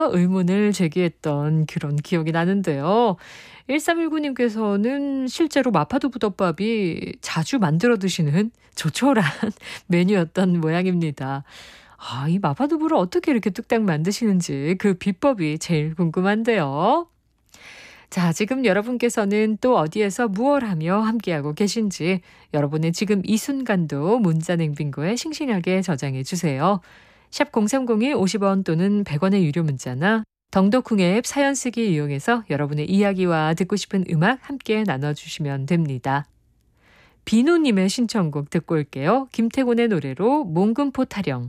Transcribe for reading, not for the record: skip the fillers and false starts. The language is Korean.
의문을 제기했던 그런 기억이 나는데요. 1319님께서는 실제로 마파두부덮밥이 자주 만들어 드시는 조촐한 메뉴였던 모양입니다. 이 마파두부를 어떻게 이렇게 뚝딱 만드시는지 그 비법이 제일 궁금한데요. 자, 지금 여러분께서는 또 어디에서 무얼 하며 함께하고 계신지 여러분의 지금 이 순간도 문자 냉빙고에 싱싱하게 저장해 주세요. 샵 0302 50원 또는 100원의 유료 문자나 덩더쿵 앱 사연 쓰기 이용해서 여러분의 이야기와 듣고 싶은 음악 함께 나눠주시면 됩니다. 비누님의 신청곡 듣고 올게요. 김태곤의 노래로 몽금포 타령.